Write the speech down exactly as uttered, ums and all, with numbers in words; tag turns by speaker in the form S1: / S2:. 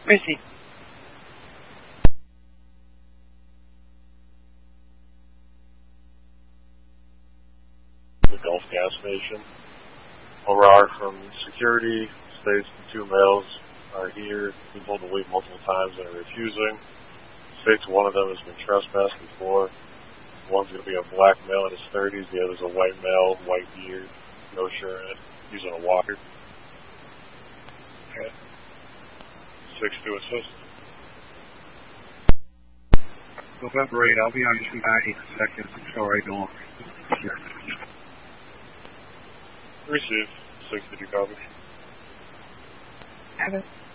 S1: Missy.
S2: The Gulf gas station. Arar from security states the two males are here. Been told to leave multiple times and are refusing. States one of them has been trespassed before. One's going to be a black male in his thirties. The other's a white male, white beard, no shirt, using a walker. Okay. Six to assist.
S3: November eight, I'll be on two ninety seconds. Sorry, don't. Sure.
S2: Receive. Six, did you copy?
S1: Have it.